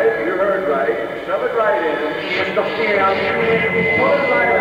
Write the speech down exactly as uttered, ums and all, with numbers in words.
right. You heard right. Shove it right in. Pull it right